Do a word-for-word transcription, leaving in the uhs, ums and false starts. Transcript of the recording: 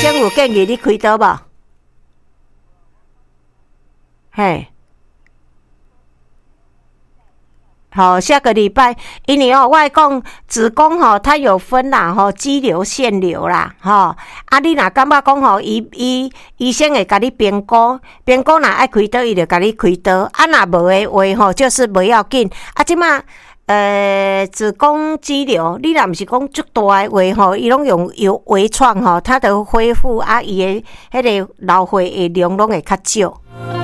生有建议你开刀无？嘿。好，下个礼拜，因为哦，我来讲子宫吼，它有分啦吼，肌瘤、腺瘤啦，吼。啊，你若感觉讲吼，医医医生会甲你评估，评估若爱开刀，伊就甲你开刀。啊，若无诶话吼，就是袂要紧。啊，即马呃子宫肌瘤，你若毋是讲足大诶话吼，伊拢用有微创吼，它就恢复啊，伊诶迄个老血诶量拢会较少。